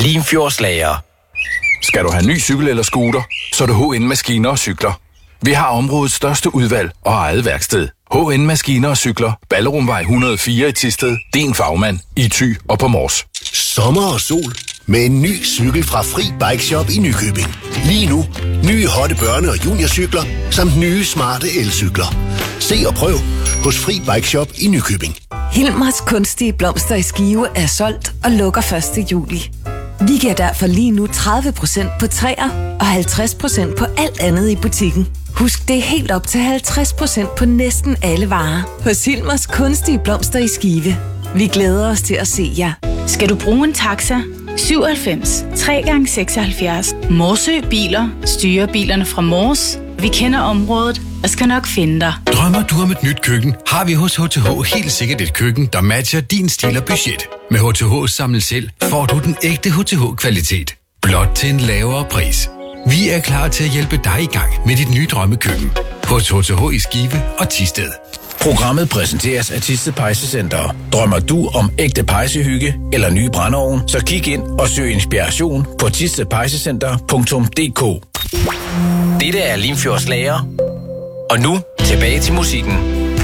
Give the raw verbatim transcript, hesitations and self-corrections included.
Limfjordslager. Skal du have ny cykel eller scooter, så er det H N Maskiner og Cykler. Vi har områdets største udvalg og eget værksted. H N Maskiner og Cykler. Ballerumvej et hundrede og fire i Thisted. Din fagmand i Thy og på Mors. Sommer og sol med en ny cykel fra Fri Bike Shop i Nykøbing. Lige nu, nye hotte børne- og juniorcykler, samt nye smarte elcykler. Se og prøv hos Fri Bike Shop i Nykøbing. Hilmers kunstige blomster i Skive er solgt og lukker første juli. Vi giver derfor lige nu tredive procent på træer og halvtreds procent på alt andet i butikken. Husk, det er helt op til halvtreds procent på næsten alle varer hos Hilmers kunstige blomster i Skive. Vi glæder os til at se jer. Skal du bruge en taxa? syvoghalvfems tre gange seksoghalvfjerds. Morsø Biler styrer bilerne fra Mors. Vi kender området og skal nok finde dig. Drømmer du om et nyt køkken? Har vi hos H T H helt sikkert et køkken, der matcher din stil og budget. Med H T H Samle Selv får du den ægte H T H-kvalitet. Blot til en lavere pris. Vi er klar til at hjælpe dig i gang med dit nye drømmekøkken. Hos H T H i Skive og Thisted. Programmet præsenteres af Thisted Pejsecenter. Drømmer du om ægte pejsehygge eller ny brændeovn, så kig ind og søg inspiration på thisted pejsecenter punktum d k. Dette er Limfjordslager. Og nu tilbage til musikken.